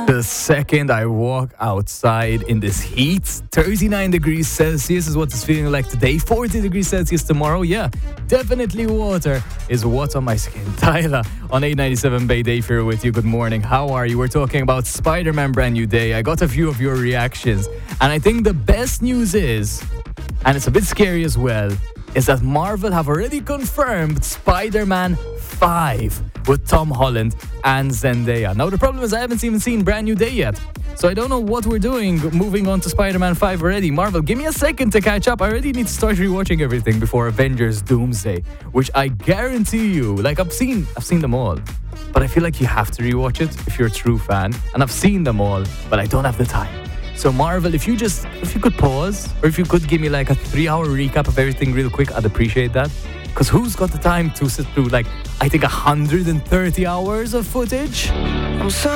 The second I walk outside in this heat, 39 degrees Celsius is what it's feeling like today, 40 degrees Celsius tomorrow. Yeah, definitely water is what's on my skin. Tyler on 897 Bay Day here with you. Good morning. How are you? We're talking about Spider-Man Brand New Day. I got a few of your reactions. And I think the best news is, and it's a bit scary as well, is that Marvel have already confirmed Spider-Man 5 with Tom Holland and Zendaya. Now the problem is I haven't even seen Brand New Day yet, so I don't know what we're doing moving on to Spider-Man 5 already. Marvel, give me a second to catch up. I already need to start rewatching everything before Avengers Doomsday, which I guarantee you, like I've seen them all, but I feel like you have to rewatch it if you're a true fan, and I've seen them all, but I don't have the time. So Marvel, if you could pause, or if you could give me like a 3-hour recap of everything real quick, I'd appreciate that. Because who's got the time to sit through, like, I think 130 hours of footage?